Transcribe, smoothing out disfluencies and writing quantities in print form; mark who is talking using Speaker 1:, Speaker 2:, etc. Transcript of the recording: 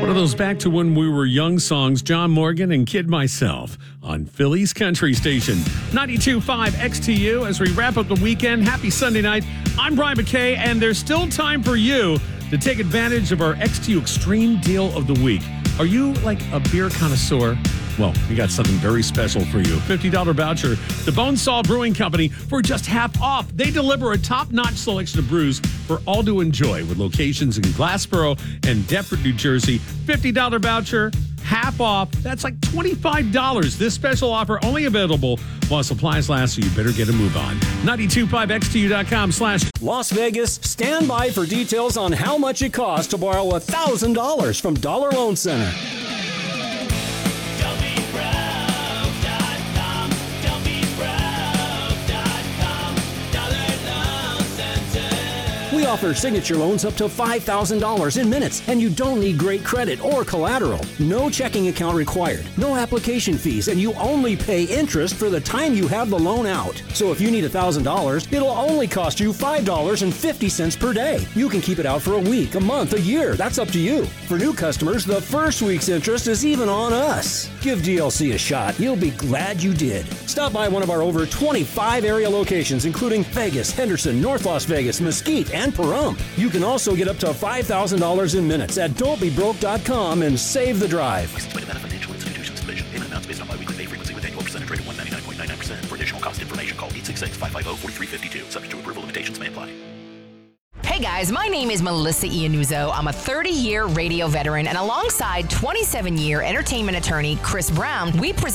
Speaker 1: One of those back to when we were young songs, John Morgan and Kid Myself on Philly's Country Station. 92.5 XTU as we wrap up the weekend. Happy Sunday night. I'm Brian McKay, and there's still time for you to take advantage of our XTU Extreme Deal of the Week. Are you like a beer connoisseur? Well, we got something very special for you. $50 voucher to Bonesaw Brewing Company for just half off. They deliver a top-notch selection of brews for all to enjoy with locations in Glassboro and Deptford, New Jersey. $50 voucher, half off. That's like $25. This special offer only available while supplies last, so you better get a move on. 925xtu.com/
Speaker 2: Las Vegas, stand by for details on how much it costs to borrow $1,000 from Dollar Loan Center. We offer signature loans up to $5,000 in minutes, and you don't need great credit or collateral. No checking account required, no application fees, and you only pay interest for the time you have the loan out. So if you need $1,000, it'll only cost you $5.50 per day. You can keep it out for a week, a month, a year. That's up to you. For new customers, the first week's interest is even on us. Give DLC a shot. You'll be glad you did. Stop by one of our over 25 area locations, including Vegas, Henderson, North Las Vegas, Mesquite, and Pahrump. You can also get up to $5,000 in minutes at don'tbebroke.com and save the drive.
Speaker 3: Licensed by Nevada Financial Institutions Division. Payment amounts based on biweekly pay frequency with annual percentage rate of 199.99%. For additional cost information, call 866-550-4352. Subject to approval, limitations may apply.
Speaker 4: Hey guys, my name is Melissa Iannuzzo. I'm a 30-year radio veteran, and alongside 27-year entertainment attorney Chris Brown, we present